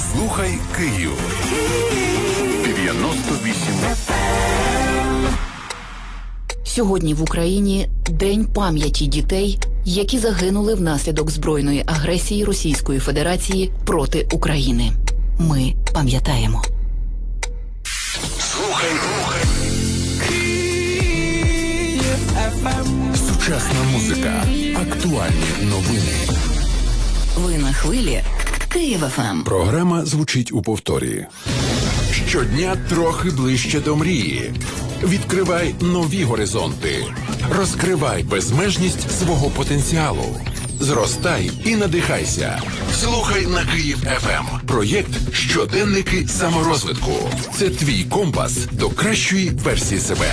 Слухай Київ. 98 Сьогодні в Україні День пам'яті дітей, які загинули внаслідок збройної агресії Російської Федерації проти України. Ми пам'ятаємо. Слухай Київ ФМ. Сучасна музика. Актуальні новини. Ви на хвилі Київ ФМ. Програма звучить у повторі. Щодня трохи ближче до мрії. Відкривай нові горизонти. Розкривай безмежність свого потенціалу. Зростай і надихайся. Слухай на Київ ФМ. Проєкт «Щоденники саморозвитку». Це твій компас до кращої версії себе.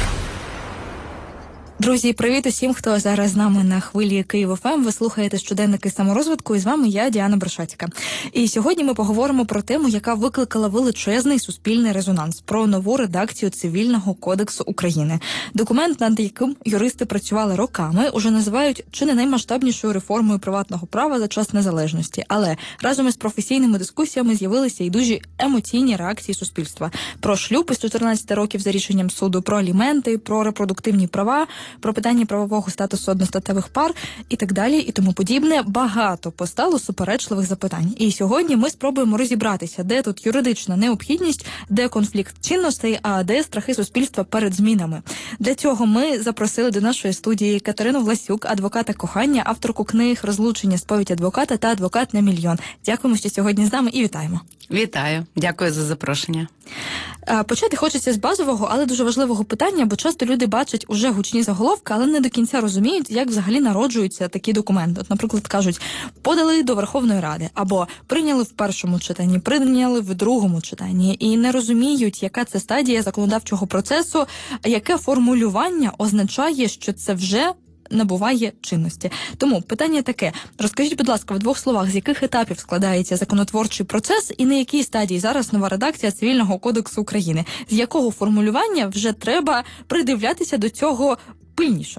Друзі, привіт усім, хто зараз з нами на хвилі Київ ФМ. Ви слухаєте «Щоденники саморозвитку» і з вами я, Діана Брошацька. І сьогодні ми поговоримо про тему, яка викликала величезний суспільний резонанс, про нову редакцію Цивільного кодексу України. Документ, над яким юристи працювали роками, уже називають чи не наймасштабнішою реформою приватного права за час незалежності. Але разом із професійними дискусіями з'явилися і дуже емоційні реакції суспільства. Про шлюб із 14 років за рішенням суду, про аліменти, про репродуктивні права, про питання правового статусу одностатевих пар і так далі, і тому подібне. Багато постало суперечливих запитань. І сьогодні ми спробуємо розібратися, де тут юридична необхідність, де конфлікт цінностей, а де страхи суспільства перед змінами. Для цього ми запросили до нашої студії Катерину Власюк, адвоката кохання, авторку книг «Розлучення. Сповідь адвоката» та «Адвокат на мільйон». Дякуємо, що сьогодні з нами, і вітаємо. Вітаю. Дякую за запрошення. Почати хочеться з базового, але дуже важливого питання, бо часто люди бачать уже гучні заголовки, але не до кінця розуміють, як взагалі народжуються такі документи. От, наприклад, кажуть, подали до Верховної Ради, або прийняли в першому читанні, прийняли в другому читанні, і не розуміють, яка це стадія законодавчого процесу, яке формулювання означає, що це вже набуває чинності. Тому питання таке. Розкажіть, будь ласка, в двох словах, з яких етапів складається законотворчий процес і на якій стадії зараз нова редакція Цивільного кодексу України? З якого формулювання вже треба придивлятися до цього пильніше?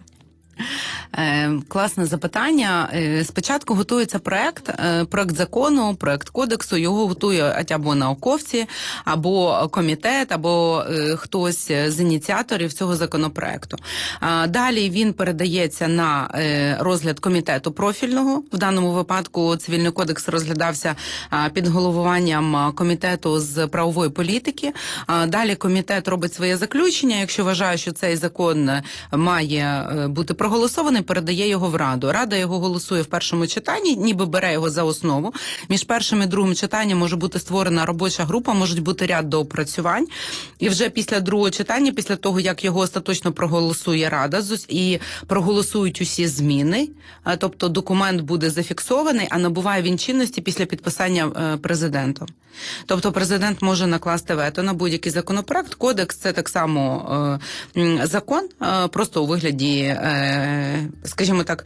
Класне запитання. Спочатку готується проект закону, проект кодексу, його готують або науковці, або комітет, або хтось з ініціаторів цього законопроекту. Далі він передається на розгляд комітету профільного. В даному випадку Цивільний кодекс розглядався під головуванням комітету з правової політики. Далі комітет робить своє заключення, якщо вважає, що цей закон має бути проголосований, передає його в Раду. Рада його голосує в першому читанні, ніби бере його за основу. Між першим і другим читанням може бути створена робоча група, можуть бути ряд доопрацювань. І вже після другого читання, після того, як його остаточно проголосує Рада і проголосують усі зміни, тобто документ буде зафіксований, а набуває він чинності після підписання президентом. Тобто президент може накласти вето на будь-який законопроект. Кодекс – це так само закон, просто у вигляді, скажімо так,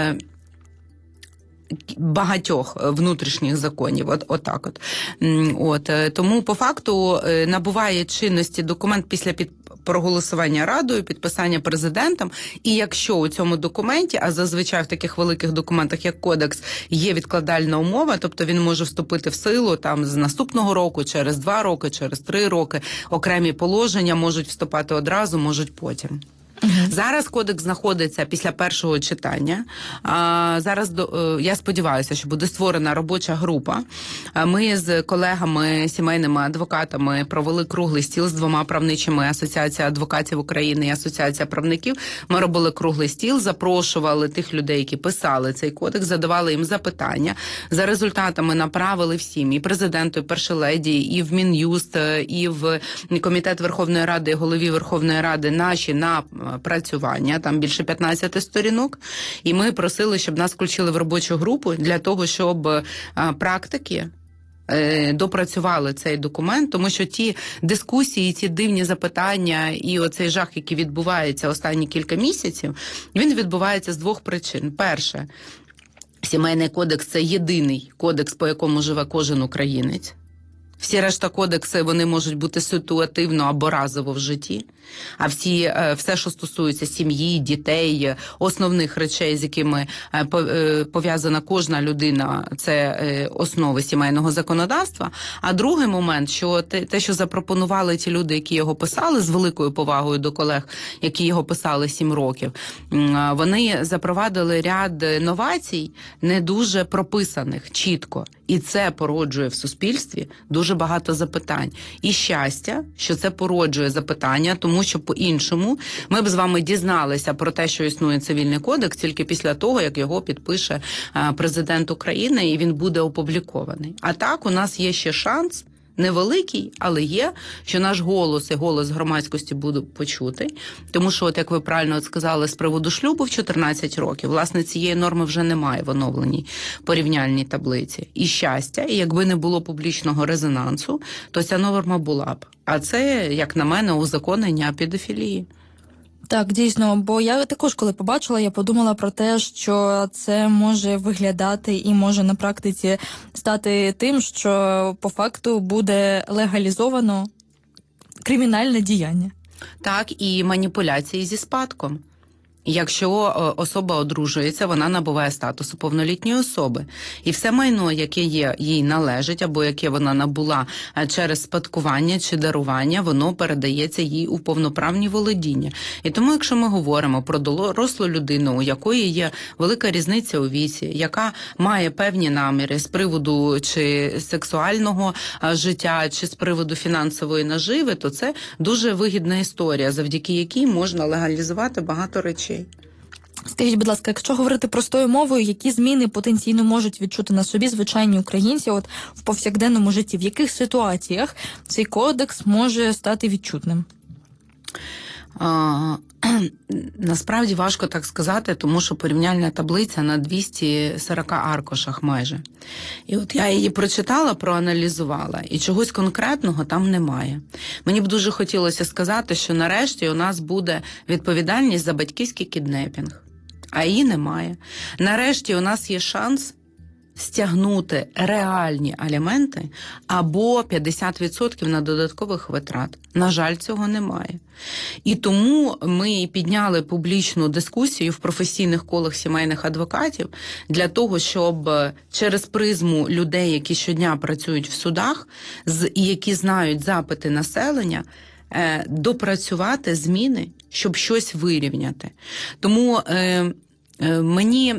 багатьох внутрішніх законів. Отак. Тому по факту набуває чинності документ після проголосування Радою, підписання президентом, і якщо у цьому документі, а зазвичай в таких великих документах, як кодекс, є відкладальна умова, тобто він може вступити в силу там з наступного року, через 2 роки, через 3 роки, окремі положення можуть вступати одразу, можуть потім. Зараз кодекс знаходиться після першого читання. Зараз, я сподіваюся, що буде створена робоча група. Ми з колегами, сімейними адвокатами провели круглий стіл з 2 правничими: Асоціація адвокатів України і Асоціація правників. Ми робили круглий стіл, запрошували тих людей, які писали цей кодекс, задавали їм запитання. За результатами направили всім, і президенту, і першій леді, і в Мін'юст, і в Комітет Верховної Ради, і голові Верховної Ради наші напрацювання, там більше 15 сторінок, і ми просили, щоб нас включили в робочу групу для того, щоб практики допрацювали цей документ, тому що ті дискусії, ці дивні запитання і оцей жах, який відбувається останні кілька місяців, він відбувається з 2 причин. Перше, Сімейний кодекс – це єдиний кодекс, по якому живе кожен українець. Всі решта кодекси, вони можуть бути ситуативно або разово в житті. А все, що стосується сім'ї, дітей, основних речей, з якими пов'язана кожна людина, це основи сімейного законодавства. А другий момент, що те, що запропонували ті люди, які його писали, з великою повагою до колег, які його писали 7 років, вони запровадили ряд новацій, не дуже прописаних чітко. І це породжує в суспільстві дуже багато запитань. І щастя, що це породжує запитання, тому що по-іншому ми б з вами дізналися про те, що існує цивільний кодекс, тільки після того, як його підпише президент України і він буде опублікований. А так у нас є ще шанс, невеликий, але є, що наш голос і голос громадськості буде почутий. Тому що, от як ви правильно сказали, з приводу шлюбу в 14 років, власне, цієї норми вже немає в оновленій порівняльній таблиці. І щастя, і якби не було публічного резонансу, то ця норма була б. А це, як на мене, узаконення педофілії. Так, дійсно, бо я також, коли побачила, я подумала про те, що це може виглядати і може на практиці стати тим, що по факту буде легалізовано кримінальне діяння. Так, і маніпуляції зі спадком. Якщо особа одружується, вона набуває статусу повнолітньої особи. І все майно, яке їй належить, або яке вона набула через спадкування чи дарування, воно передається їй у повноправні володіння. І тому, якщо ми говоримо про дорослу людину, у якої є велика різниця у віці, яка має певні наміри з приводу чи сексуального життя, чи з приводу фінансової наживи, то це дуже вигідна історія, завдяки якій можна легалізувати багато речей. Скажіть, будь ласка, якщо говорити простою мовою, які зміни потенційно можуть відчути на собі звичайні українці от в повсякденному житті? В яких ситуаціях цей кодекс може стати відчутним? Насправді важко так сказати, тому що порівняльна таблиця на 240 аркушах майже. І от я її прочитала, проаналізувала, і чогось конкретного там немає. Мені б дуже хотілося сказати, що нарешті у нас буде відповідальність за батьківський кіднепінг, а її немає. Нарешті у нас є шанс стягнути реальні аліменти або 50% на додаткових витрат. На жаль, цього немає. І тому ми підняли публічну дискусію в професійних колах сімейних адвокатів для того, щоб через призму людей, які щодня працюють в судах, і які знають запити населення, допрацювати зміни, щоб щось вирівняти. Тому мені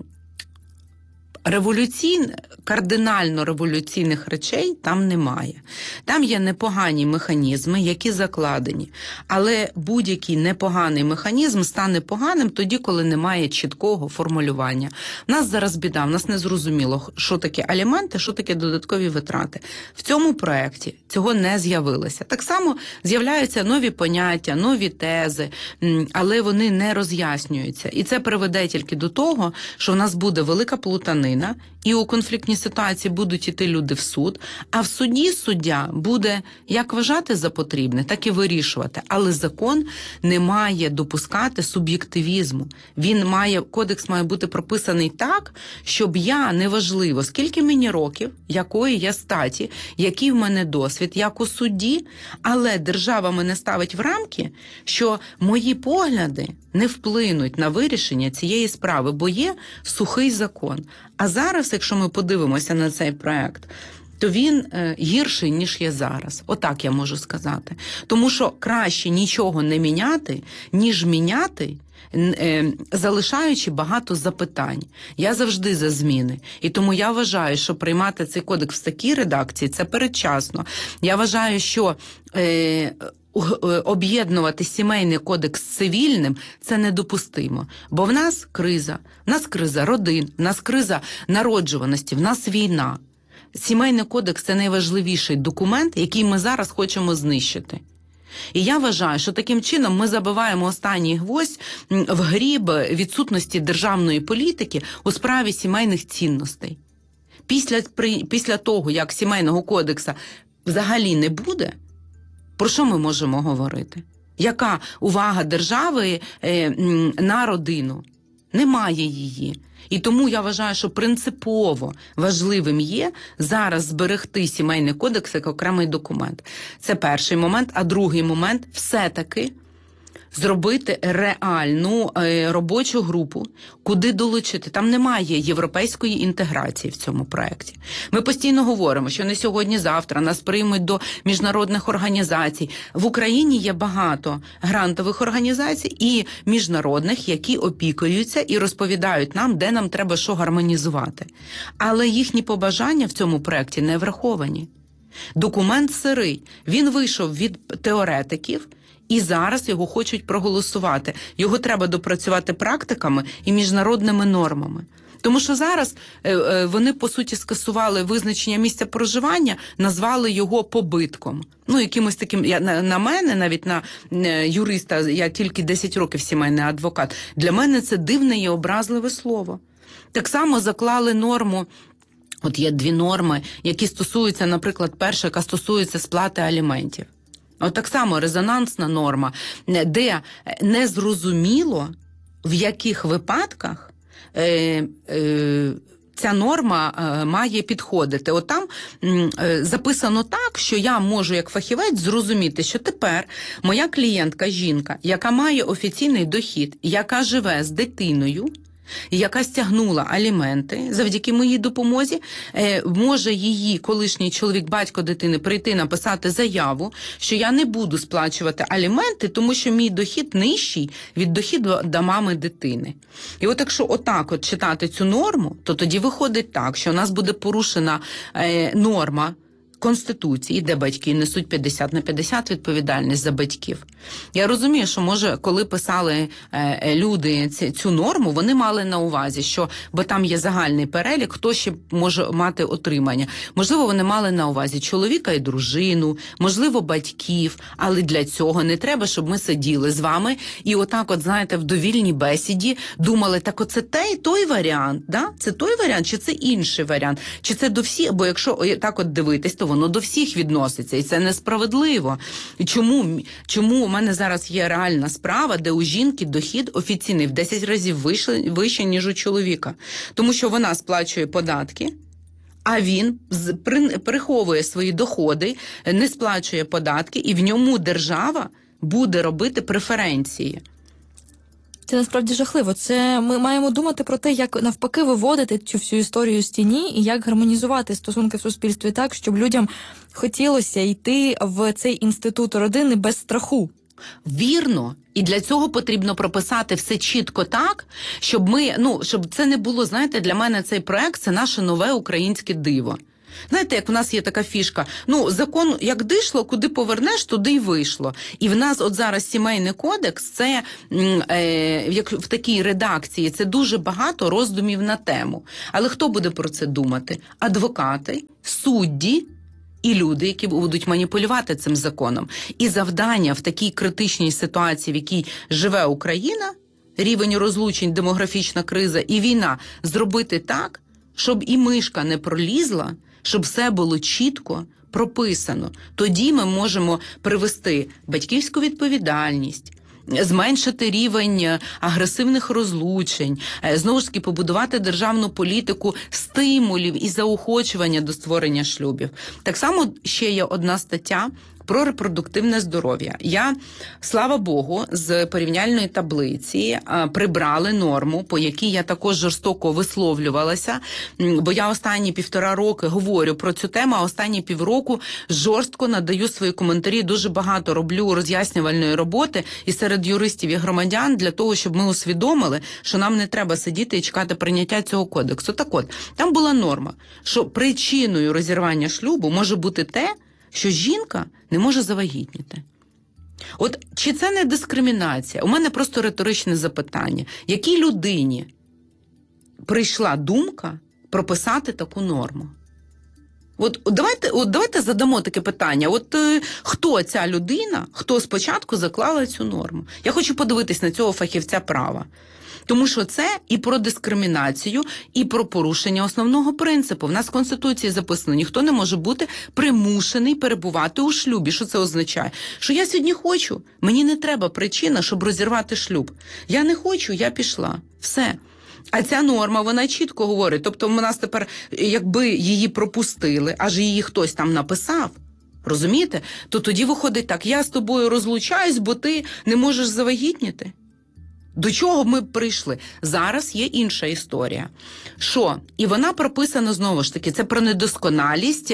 кардинально революційних речей там немає. Там є непогані механізми, які закладені. Але будь-який непоганий механізм стане поганим тоді, коли немає чіткого формулювання. У нас зараз біда, в нас не зрозуміло, що таке аліменти, що таке додаткові витрати. В цьому проєкті цього не з'явилося. Так само з'являються нові поняття, нові тези, але вони не роз'яснюються. І це приведе тільки до того, що в нас буде велика плутанина, і у конфліктній ситуації будуть іти люди в суд, а в суді суддя буде як вважати за потрібне, так і вирішувати. Але закон не має допускати суб'єктивізму. Кодекс має бути прописаний так, щоб я, неважливо, скільки мені років, якої я статі, який в мене досвід, як у судді, але держава мене ставить в рамки, що мої погляди не вплинуть на вирішення цієї справи, бо є сухий закон. А зараз, якщо ми подивимося на цей проект, то він гірший, ніж є зараз. Отак я можу сказати. Тому що краще нічого не міняти, ніж міняти, залишаючи багато запитань. Я завжди за зміни. І тому я вважаю, що приймати цей кодекс в такій редакції – це передчасно. Я вважаю, що об'єднувати сімейний кодекс з цивільним – це недопустимо. Бо в нас криза родин, в нас криза народжуваності, в нас війна. Сімейний кодекс – це найважливіший документ, який ми зараз хочемо знищити. І я вважаю, що таким чином ми забиваємо останній гвоздь в гріб відсутності державної політики у справі сімейних цінностей. Після того, як сімейного кодексу взагалі не буде, про що ми можемо говорити? Яка увага держави на родину? Немає її. І тому я вважаю, що принципово важливим є зараз зберегти Сімейний кодекс як окремий документ. Це перший момент. А другий момент – все-таки зробити реальну робочу групу, куди долучити. Там немає європейської інтеграції в цьому проєкті. Ми постійно говоримо, що не сьогодні-завтра нас приймуть до міжнародних організацій. В Україні є багато грантових організацій і міжнародних, які опікуються і розповідають нам, де нам треба що гармонізувати. Але їхні побажання в цьому проєкті не враховані. Документ сирий. Він вийшов від теоретиків, і зараз його хочуть проголосувати. Його треба допрацювати практиками і міжнародними нормами. Тому що зараз вони, по суті, скасували визначення місця проживання, назвали його побитком. Ну, якимось таким, на мене, навіть на юриста, я тільки 10 років сімейний адвокат, для мене це дивне і образливе слово. Так само заклали норму. От є дві норми, які стосуються, наприклад, перша, яка стосується сплати аліментів. От так само резонансна норма, де незрозуміло, в яких випадках ця норма має підходити. От там записано так, що я можу як фахівець зрозуміти, що тепер моя клієнтка, жінка, яка має офіційний дохід, яка живе з дитиною, яка стягнула аліменти завдяки моїй допомозі, може її колишній чоловік, батько дитини, прийти написати заяву, що я не буду сплачувати аліменти, тому що мій дохід нижчий від дохіду до мами дитини. І от якщо отак от читати цю норму, то тоді виходить так, що у нас буде порушена норма Конституції, де батьки несуть 50/50 відповідальність за батьків. Я розумію, що, може, коли писали люди цю норму, вони мали на увазі, що, бо там є загальний перелік, хто ще може мати отримання. Можливо, вони мали на увазі чоловіка і дружину, можливо, батьків, але для цього не треба, щоб ми сиділи з вами і отак от, знаєте, в довільній бесіді думали, так оце той варіант, да? Це той варіант, чи це інший варіант, чи це до всіх, бо якщо так от дивитись, то воно до всіх відноситься, і це несправедливо. І чому у мене зараз є реальна справа, де у жінки дохід офіційний в 10 разів вище, ніж у чоловіка? Тому що вона сплачує податки, а він приховує свої доходи, не сплачує податки, і в ньому держава буде робити преференції. Це насправді жахливо. Це ми маємо думати про те, як навпаки виводити цю всю історію з тіні і як гармонізувати стосунки в суспільстві так, щоб людям хотілося йти в цей інститут родини без страху. Вірно. І для цього потрібно прописати все чітко так, щоб щоб це не було, знаєте, для мене цей проект – це наше нове українське диво. Знаєте, як в нас є така фішка, закон як дишло, куди повернеш, туди й вийшло. І в нас от зараз Сімейний кодекс, це як в такій редакції, це дуже багато роздумів на тему. Але хто буде про це думати? Адвокати, судді і люди, які будуть маніпулювати цим законом. І завдання в такій критичній ситуації, в якій живе Україна, рівень розлучень, демографічна криза і війна, зробити так, щоб і мишка не пролізла, щоб все було чітко прописано. Тоді ми можемо привести батьківську відповідальність, зменшити рівень агресивних розлучень, знову ж таки побудувати державну політику стимулів і заохочування до створення шлюбів. Так само ще є одна стаття про репродуктивне здоров'я. Я, слава Богу, з порівняльної таблиці прибрали норму, по якій я також жорстоко висловлювалася, бо я останні 1,5 роки говорю про цю тему, а останні півроку жорстко надаю свої коментарі, дуже багато роблю роз'яснювальної роботи і серед юристів і громадян для того, щоб ми усвідомили, що нам не треба сидіти і чекати прийняття цього кодексу. Так от, там була норма, що причиною розірвання шлюбу може бути те, що жінка не може завагітніти. От чи це не дискримінація? У мене просто риторичне запитання. Якій людині прийшла думка прописати таку норму? От давайте задамо таке питання. Хто ця людина, хто спочатку заклала цю норму? Я хочу подивитись на цього фахівця права. Тому що це і про дискримінацію, і про порушення основного принципу. В нас в Конституції записано, ніхто не може бути примушений перебувати у шлюбі. Що це означає? Що я сьогодні хочу, мені не треба причина, щоб розірвати шлюб. Я не хочу, я пішла. Все. А ця норма, вона чітко говорить, тобто у нас тепер, якби її пропустили, аж її хтось там написав, розумієте? То тоді виходить так, я з тобою розлучаюсь, бо ти не можеш завагітніти. До чого ми прийшли? Зараз є інша історія. Що? І вона прописана, знову ж таки, це про недосконалість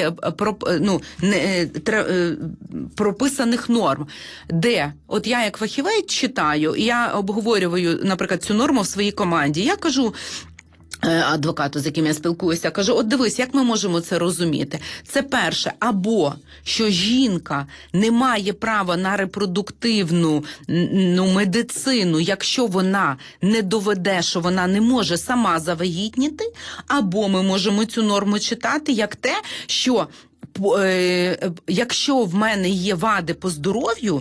прописаних норм. Де? От я як фахівець читаю, і я обговорюю, наприклад, цю норму в своїй команді. Я кажу адвокату, з яким я спілкуюся, кажу, от дивись, як ми можемо це розуміти? Це перше, або що жінка не має права на репродуктивну медицину, якщо вона не доведе, що вона не може сама завагітніти, або ми можемо цю норму читати як те, що якщо в мене є вади по здоров'ю,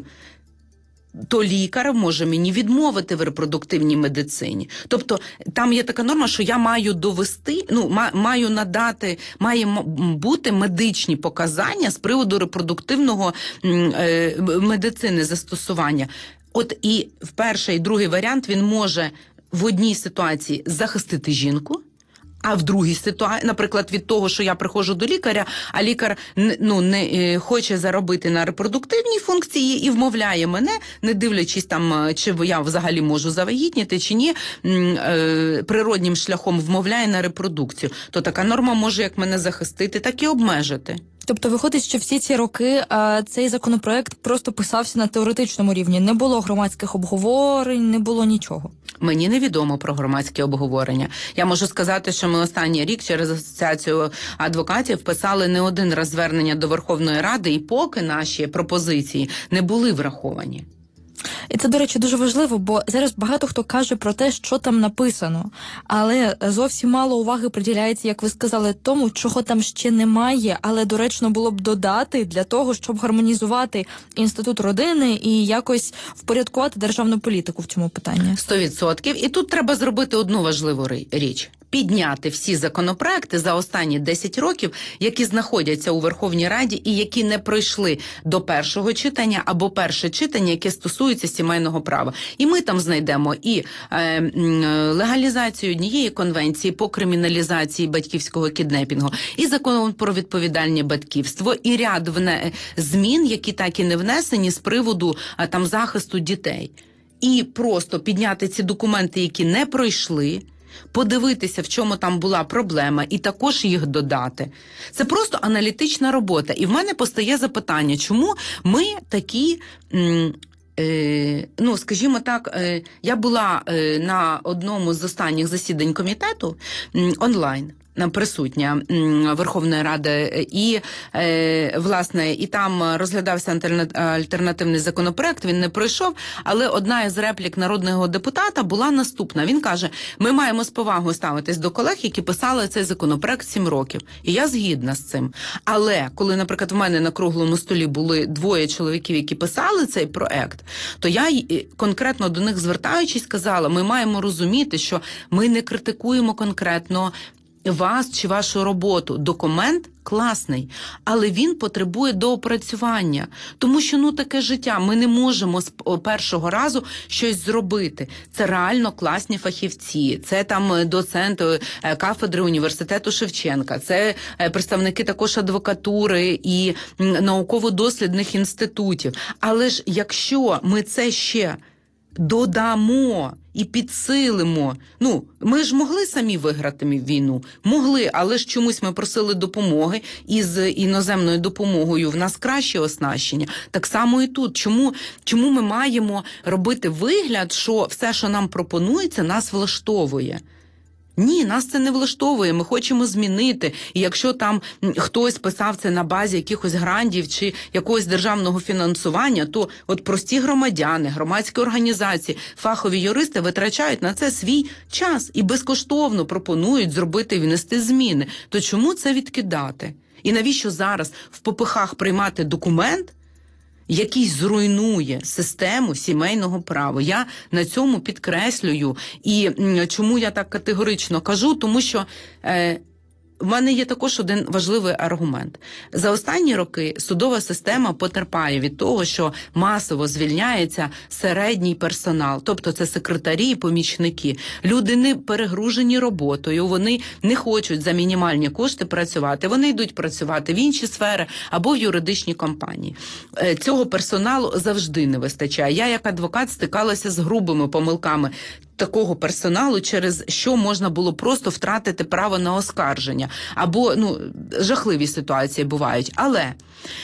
то лікар може мені відмовити в репродуктивній медицині. Тобто там є така норма, що я маю довести, маю надати, має бути медичні показання з приводу репродуктивного медицини застосування. От і в перший і другий варіант він може в одній ситуації захистити жінку, а в другій ситуації, наприклад, від того, що я приходжу до лікаря, а лікар не хоче заробити на репродуктивній функції і вмовляє мене, не дивлячись там, чи я взагалі можу завагітніти, чи ні, природнім шляхом вмовляє на репродукцію. То така норма може як мене захистити, так і обмежити. Тобто виходить, що всі ці роки цей законопроект просто писався на теоретичному рівні. Не було громадських обговорень, не було нічого. Мені невідомо про громадські обговорення. Я можу сказати, що ми останній рік через Асоціацію адвокатів писали не один раз звернення до Верховної Ради, і поки наші пропозиції не були враховані. І це, до речі, дуже важливо, бо зараз багато хто каже про те, що там написано, але зовсім мало уваги приділяється, як ви сказали, тому, чого там ще немає, але доречно було б додати для того, щоб гармонізувати інститут родини і якось впорядкувати державну політику в цьому питанні. 100%. І тут треба зробити одну важливу річ. Підняти всі законопроекти за останні 10 років, які знаходяться у Верховній Раді і які не пройшли до першого читання або перше читання, яке стосується сімейного права. І ми там знайдемо і легалізацію однієї конвенції по криміналізації батьківського кіднепінгу, і закон про відповідальне батьківство, і ряд змін, які так і не внесені з приводу там захисту дітей. І просто підняти ці документи, які не пройшли, подивитися, в чому там була проблема, і також їх додати. Це просто аналітична робота. І в мене постає запитання, чому ми такі, скажімо так, я була на одному з останніх засідань комітету онлайн, присутня Верховної Ради, і, власне, і там розглядався альтернативний законопроект, він не пройшов, але одна із реплік народного депутата була наступна. Він каже, ми маємо з повагою ставитись до колег, які писали цей законопроект 7 років. І я згідна з цим. Але, коли, наприклад, в мене на круглому столі були 2 чоловіків, які писали цей проект, то я конкретно до них звертаючись сказала, ми маємо розуміти, що ми не критикуємо конкретно вас чи вашу роботу. Документ класний, але він потребує доопрацювання. Тому що, таке життя. Ми не можемо з першого разу щось зробити. Це реально класні фахівці. Це там доцент кафедри університету Шевченка. Це представники також адвокатури і науково-дослідних інститутів. Але ж якщо ми це ще додамо і підсилимо. Ми ж могли самі виграти війну. Могли, але ж чомусь ми просили допомоги, і з іноземною допомогою в нас краще оснащення. Так само і тут. Чому ми маємо робити вигляд, що все, що нам пропонується, нас влаштовує? Ні, нас це не влаштовує, ми хочемо змінити. І якщо там хтось писав це на базі якихось грантів чи якогось державного фінансування, то от прості громадяни, громадські організації, фахові юристи витрачають на це свій час і безкоштовно пропонують зробити і внести зміни. То чому це відкидати? І навіщо зараз в попихах приймати документ, який зруйнує систему сімейного права? Я на цьому підкреслюю. І чому я так категорично кажу? Тому що в мене є також один важливий аргумент. За останні роки судова система потерпає від того, що масово звільняється середній персонал, тобто це секретарі і помічники. Люди не перегружені роботою, вони не хочуть за мінімальні кошти працювати, вони йдуть працювати в інші сфери або в юридичні компанії. Цього персоналу завжди не вистачає. Я як адвокат стикалася з грубими помилками такого персоналу, через що можна було просто втратити право на оскарження. Або, жахливі ситуації бувають. Але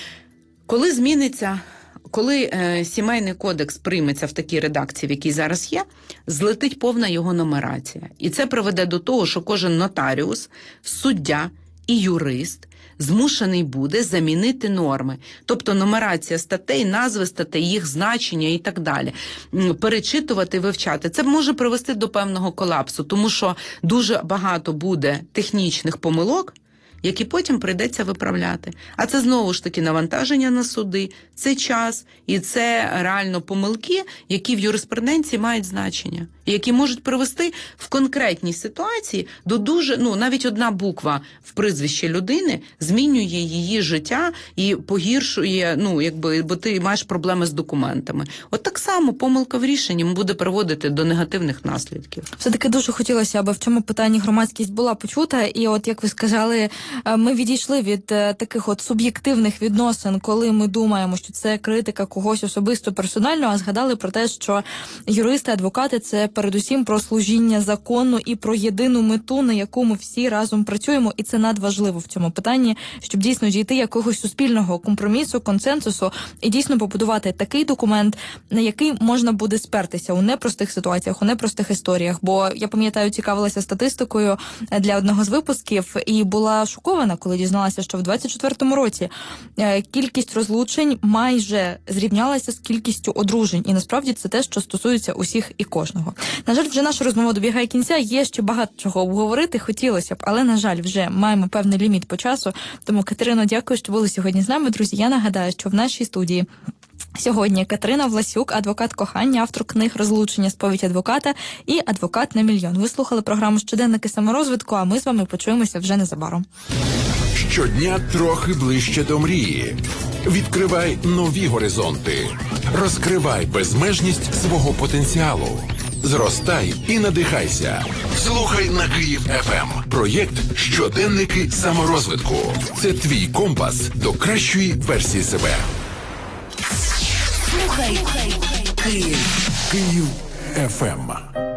коли Сімейний кодекс прийметься в такій редакції, в якій зараз є, злетить повна його нумерація. І це приведе до того, що кожен нотаріус, суддя і юрист змушений буде замінити норми. Тобто нумерація статей, назви статей, їх значення і так далі. Перечитувати, вивчати. Це може привести до певного колапсу, тому що дуже багато буде технічних помилок, які потім прийдеться виправляти. А це знову ж таки навантаження на суди, це час і це реально помилки, які в юриспруденції мають значення. І які можуть привести в конкретній ситуації до дуже, навіть одна буква в прізвищі людини змінює її життя і погіршує, бо ти маєш проблеми з документами. От так само помилка в рішенні буде приводити до негативних наслідків. Все-таки дуже хотілося, аби в цьому питанні громадськість була почута. І от, як ви сказали, ми відійшли від таких от суб'єктивних відносин, коли ми думаємо, що це критика когось особисто персонально, а згадали про те, що юристи, адвокати – це передусім про служіння закону і про єдину мету, на яку ми всі разом працюємо, і це надважливо в цьому питанні, щоб дійсно дійти якогось суспільного компромісу, консенсусу і дійсно побудувати такий документ, на який можна буде спертися у непростих ситуаціях, у непростих історіях. Бо я пам'ятаю, цікавилася статистикою для одного з випусків і була шокована, коли дізналася, що в 24-му році кількість розлучень майже зрівнялася з кількістю одружень. І насправді це те, що стосується усіх і кожного. На жаль, вже наша розмова добігає кінця, є ще багато чого обговорити, хотілося б, але, на жаль, вже маємо певний ліміт по часу. Тому, Катерино, дякую, що були сьогодні з нами. Друзі, я нагадаю, що в нашій студії сьогодні Катерина Власюк, адвокат кохання, автор книг «Розлучення. Сповідь адвоката» і «Адвокат на мільйон». Ви слухали програму «Щоденники саморозвитку», а ми з вами почуємося вже незабаром. Щодня трохи ближче до мрії. Відкривай нові горизонти. Розкривай безмежність свого потенціалу. Зростай і надихайся. Слухай на Київ ФМ. Проєкт «Щоденники саморозвитку». Це твій компас до кращої версії себе. Слухай Київ. Київ ФМ.